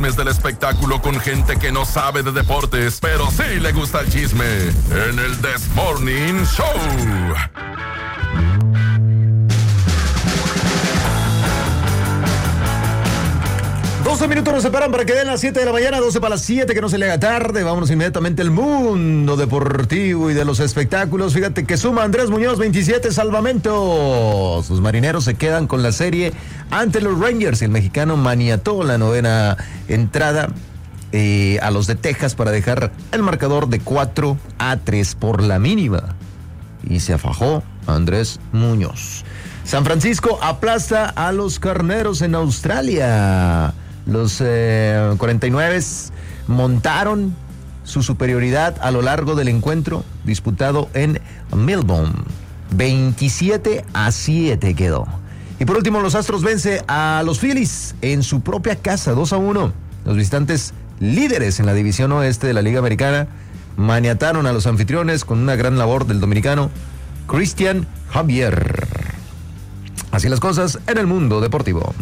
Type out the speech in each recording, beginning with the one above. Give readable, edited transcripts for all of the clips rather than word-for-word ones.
chismes del espectáculo con gente que no sabe de deportes, pero sí le gusta el chisme. En el This Morning Show. 12 minutos nos separan para que den las 7 de la mañana, 12 para las 7, que no se le haga tarde. Vámonos inmediatamente al mundo deportivo y de los espectáculos. Fíjate que suma Andrés Muñoz 27 salvamentos. Los marineros se quedan con la serie ante los Rangers. El mexicano maniató la novena entrada a los de Texas para dejar el marcador de 4-3 por la mínima. Y se afajó Andrés Muñoz. San Francisco aplasta a los Carneros en Australia. Los 49 montaron su superioridad a lo largo del encuentro disputado en Melbourne. 27-7 quedó. Y por último, los Astros vence a los Phillies en su propia casa, 2-1. Los visitantes líderes en la división oeste de la Liga Americana maniataron a los anfitriones con una gran labor del dominicano Cristian Javier. Así las cosas en el mundo deportivo.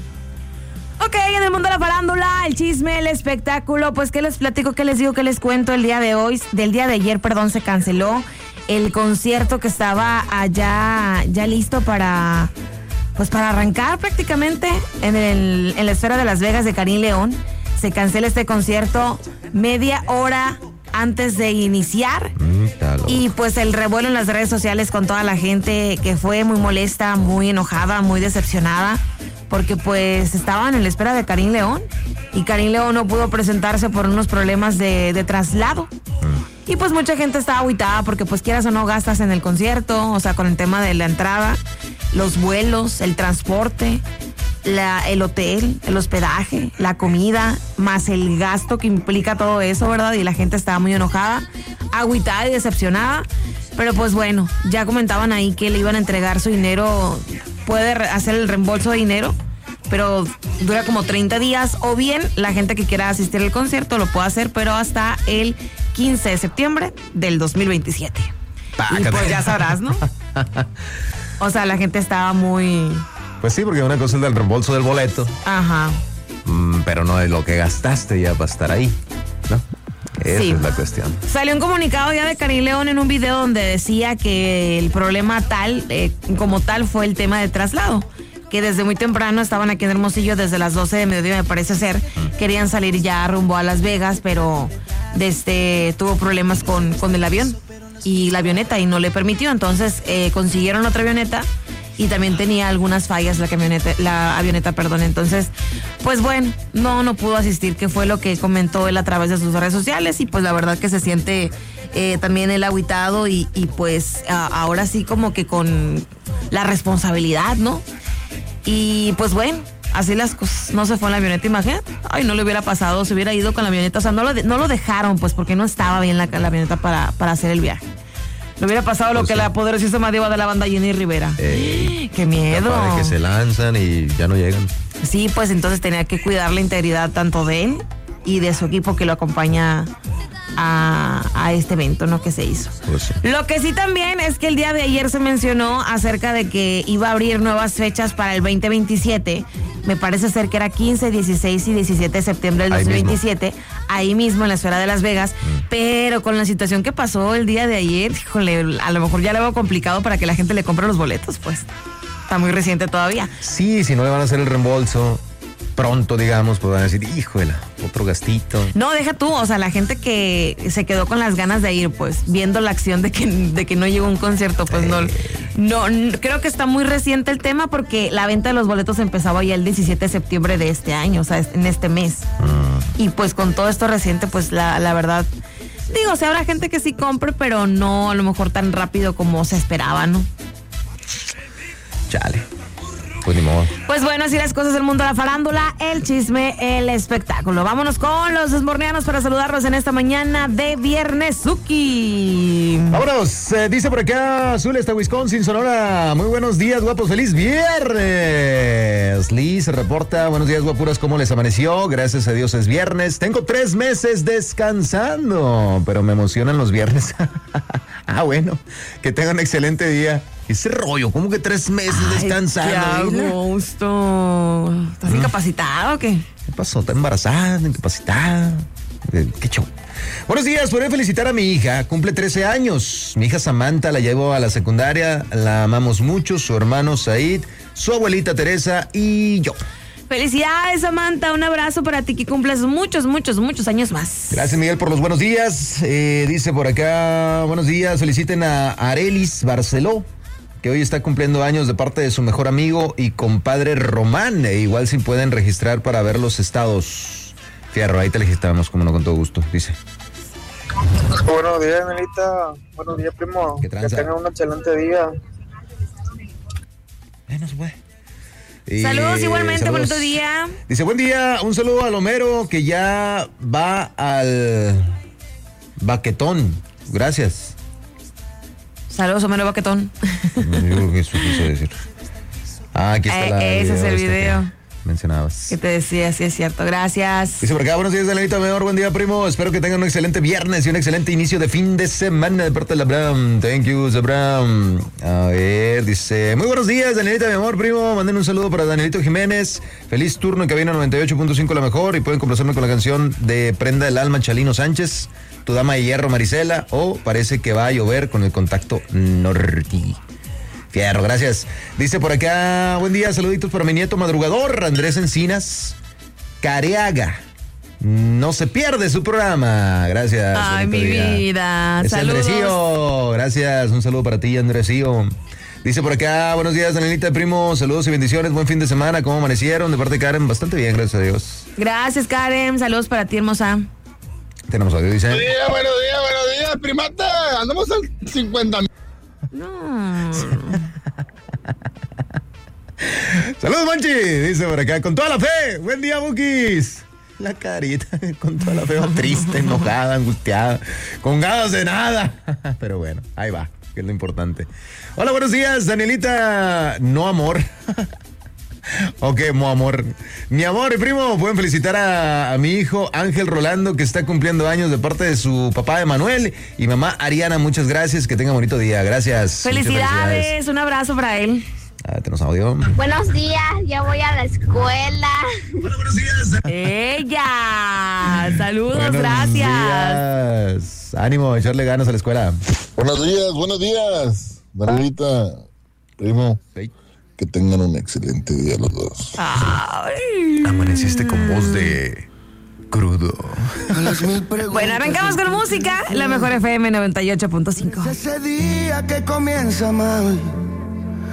Ok, en el mundo de la farándula, el chisme, el espectáculo, pues ¿qué les platico, qué les digo, qué les cuento el día de hoy? Del día de ayer, se canceló el concierto que estaba allá ya listo para arrancar prácticamente en la esfera de Las Vegas de Karim León. Se cancela este concierto media hora antes de iniciar. Y pues el revuelo en las redes sociales con toda la gente que fue muy molesta, muy enojada, muy decepcionada, porque pues estaban en la espera de Karim León y Karim León no pudo presentarse por unos problemas de traslado. Y pues mucha gente estaba agüitada porque pues quieras o no gastas en el concierto, o sea, con el tema de la entrada, los vuelos, el transporte, el hotel, el hospedaje, la comida, más el gasto que implica todo eso, ¿verdad? Y la gente estaba muy enojada, agüitada y decepcionada. Pero pues bueno, ya comentaban ahí que le iban a entregar su dinero, puede hacer el reembolso de dinero, pero dura como 30 días, o bien la gente que quiera asistir al concierto lo puede hacer, pero hasta el 15 de septiembre del 2027. Y pues ya sabrás, ¿no? O sea, la gente estaba muy... Pues sí, porque una cosa es el reembolso del boleto. Ajá. Pero no es lo que gastaste ya para estar ahí, ¿no? Esa es la cuestión. Salió un comunicado ya de Karim León en un video donde decía que el problema como tal fue el tema del traslado, que desde muy temprano estaban aquí en Hermosillo desde las 12 de mediodía, me parece ser. Querían salir ya rumbo a Las Vegas, pero tuvo problemas con el avión y la avioneta y no le permitió. Entonces consiguieron otra avioneta y también tenía algunas fallas la avioneta. Entonces, pues bueno, no pudo asistir, que fue lo que comentó él a través de sus redes sociales. Y pues la verdad que se siente también él agüitado y pues ahora sí como que con la responsabilidad, ¿no? Y pues bueno, así las cosas. No se fue en la avioneta, imagínate. Ay, no le hubiera pasado, se hubiera ido con la avioneta. O sea, no lo dejaron, pues, porque no estaba bien la avioneta para hacer el viaje. Le hubiera pasado lo que la poderosísima diva de la banda, Jenny Rivera. ¡Qué miedo! De que se lanzan y ya no llegan. Sí, pues entonces tenía que cuidar la integridad tanto de él y de su equipo que lo acompaña a este evento, ¿no? Que se hizo. Pues sí. Lo que sí también es que el día de ayer se mencionó acerca de que iba a abrir nuevas fechas para el 2027. Me parece ser que era 15, 16 y 17 de septiembre del 2027, ahí mismo en la esfera de Las Vegas. Pero con la situación que pasó el día de ayer, híjole, a lo mejor ya le veo complicado para que la gente le compre los boletos, pues. Está muy reciente todavía. Sí, si no le van a hacer el reembolso pronto, digamos, pues van a decir, híjole, otro gastito. No, deja tú, o sea, la gente que se quedó con las ganas de ir, pues, viendo la acción de que no llegó un concierto, pues no, creo que está muy reciente el tema porque la venta de los boletos empezaba ya el 17 de septiembre de este año, o sea, en este mes. Y pues con todo esto reciente, pues la verdad, digo, o sea, habrá gente que sí compre, pero no a lo mejor tan rápido como se esperaba, ¿no? Chale. Pues ni modo. Pues bueno, así las cosas del mundo de la farándula, el chisme, el espectáculo. Vámonos con los desmorneanos para saludarlos en esta mañana de Viernesuki. Vámonos, dice por acá Azul, hasta Wisconsin, Sonora. Muy buenos días, guapos, feliz viernes. Liz reporta, buenos días, guapuras, ¿cómo les amaneció? Gracias a Dios es viernes. Tengo 3 meses descansando, pero me emocionan los viernes. Bueno, que tengan un excelente día. Ese rollo, ¿cómo que 3 meses descansando? ¡Qué gusto! ¿Estás incapacitado o qué? ¿Qué pasó? ¿Está embarazada? ¿Incapacitada? ¿Qué show? Buenos días, podría felicitar a mi hija, cumple 13 años. Mi hija Samantha la llevo a la secundaria, la amamos mucho, su hermano Said, su abuelita Teresa y yo. Felicidades, Samantha, un abrazo para ti, que cumplas muchos años más. Gracias, Miguel, por los buenos días. Dice por acá, buenos días, feliciten a Arelis Barceló, que hoy está cumpliendo años de parte de su mejor amigo y compadre Román. Igual si pueden registrar para ver los estados. Fierro, ahí te registramos, como no, con todo gusto, dice. Buenos días, Nelita. Buenos días, primo. ¿Qué Que tranza? tengan un excelente día. No se puede. Saludos igualmente, saludos. bonito día. Dice, buen día, un saludo al Homero que ya va al baquetón. Gracias. Saludos, Homero Baquetón. Yo creo que eso quiso decir. Aquí está ese es el este video. que mencionabas. ¿Qué te decía? Sí, es cierto. Gracias. Dice por acá, buenos días, Danielita Mejor, buen día, primo. Espero que tengan un excelente viernes y un excelente inicio de fin de semana de parte de la Bram. Thank you, Bram. A ver, dice, muy buenos días, Danielita, mi amor, primo. Manden un saludo para Danielito Jiménez. Feliz turno en cabina 98.5 la mejor. Y pueden complacerme con la canción de Prenda del Alma, Chalino Sánchez, Tu Dama de Hierro, Marisela, o Parece que va a llover con el Contacto Norte. Fierro, gracias. Dice por acá, buen día, saluditos para mi nieto madrugador, Andrés Encinas Careaga. No se pierde su programa. Gracias. Ay, bonito mi día. vida. Es Saludos. Andresío. Gracias. Un saludo para ti, Andresío. Dice por acá, buenos días, Danielita, primo. Saludos y bendiciones. Buen fin de semana. ¿Cómo amanecieron? De parte de Karen, bastante bien, gracias a Dios. Gracias, Karen. Saludos para ti, hermosa. Tenemos audio, dice. Buenos días, primata. Andamos al 50,000. No. Saludos, Monchi. Dice por acá, con toda la fe. Buen día, Bukis. La carita, con toda la fe, va triste, enojada, angustiada, con ganas de nada. Pero bueno, ahí va, que es lo importante. Hola, buenos días, Danielita. No amor. Ok, amor. Mi amor y primo, pueden felicitar a mi hijo Ángel Rolando, que está cumpliendo años de parte de su papá Emanuel y mamá Ariana. Muchas gracias, que tenga bonito día. Gracias. Muchas Felicidades. Un abrazo para él. Tenemos audio. Buenos días, ya voy a la escuela. Buenos días. Ella. Saludos, Buenos gracias. días. Ánimo, echarle ganas a la escuela. Buenos días. Manuelita, primo, Hey. que tengan un excelente día los dos. Ay. Amaneciste con voz de crudo. Bueno, arrancamos con música. La mejor FM 98.5. Ese día que comienza mal.